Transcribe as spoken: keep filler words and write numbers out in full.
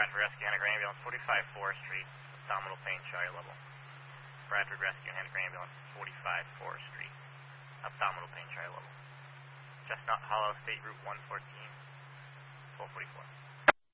Bradford Rescue Henniker Ambulance, forty-five Forest Street, abdominal pain, show your level. Bradford Rescue Henniker Ambulance, forty-five Forest Street, abdominal pain, show your level. Chestnut Hollow, State Route one fourteen, twelve forty-four.